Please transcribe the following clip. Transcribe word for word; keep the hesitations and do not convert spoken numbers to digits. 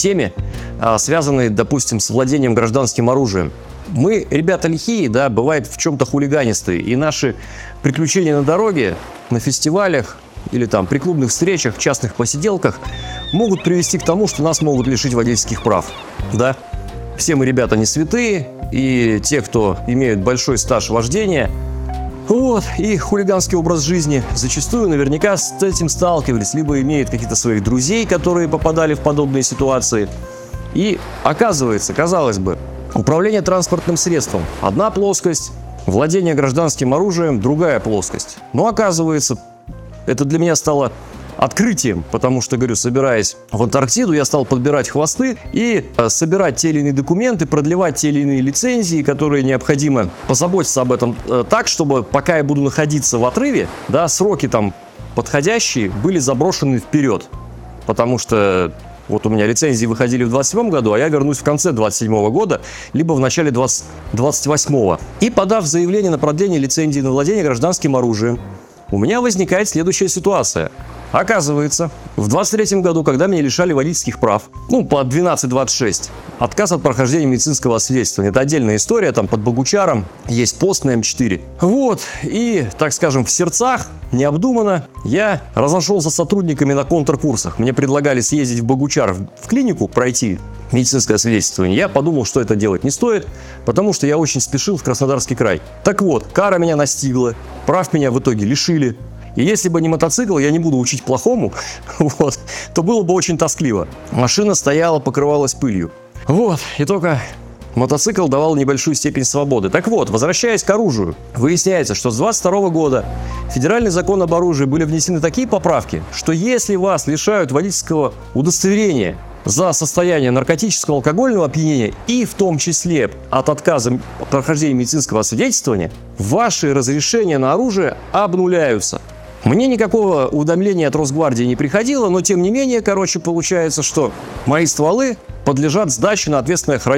теме, связанной, допустим, с владением гражданским оружием. Мы, ребята лихие, да, бывает в чем-то хулиганистые, и наши приключения на дороге, на фестивалях или там при клубных встречах, частных посиделках могут привести к тому, что нас могут лишить водительских прав, да. Все мы, ребята, не святые, и те, кто имеют большой стаж вождения, вот, и хулиганский образ жизни, зачастую наверняка с этим сталкивались, либо имеют каких-то своих друзей, которые попадали в подобные ситуации. И оказывается, казалось бы, управление транспортным средством – одна плоскость, владение гражданским оружием – другая плоскость. Но оказывается, это для меня стало открытием, потому что, говорю, собираясь в Антарктиду, я стал подбирать хвосты и э, собирать те или иные документы, продлевать те или иные лицензии, которые необходимо позаботиться об этом э, так, чтобы пока я буду находиться в отрыве, да, сроки там подходящие были заброшены вперед, потому что вот у меня лицензии выходили в двадцать седьмом году, а я вернусь в конце двадцать седьмого года, либо в начале двадцать восьмого. И подав заявление на продление лицензии на владение гражданским оружием, у меня возникает следующая ситуация. Оказывается, в двадцать третьем году, когда меня лишали водительских прав, ну, по двенадцать двадцать шесть, отказ от прохождения медицинского освидетельствования. Это отдельная история, там под Богучаром есть пост на эм четыре. Вот, и, так скажем, в сердцах, необдуманно, я разошелся с сотрудниками на контркурсах. Мне предлагали съездить в Богучар в клинику, пройти медицинское освидетельствование. Я подумал, что это делать не стоит, потому что я очень спешил в Краснодарский край. Так вот, кара меня настигла, прав меня в итоге лишили. И если бы не мотоцикл, я не буду учить плохому, вот, то было бы очень тоскливо. Машина стояла, покрывалась пылью. Вот, и только мотоцикл давал небольшую степень свободы. Так вот, возвращаясь к оружию, выясняется, что с двадцать второго года в федеральный закон об оружии были внесены такие поправки, что если вас лишают водительского удостоверения за состояние наркотического алкогольного опьянения и в том числе от отказа от прохождения медицинского освидетельствования, ваши разрешения на оружие обнуляются. Мне никакого уведомления от Росгвардии не приходило, но тем не менее, короче, получается, что мои стволы подлежат сдаче на ответственное хранение.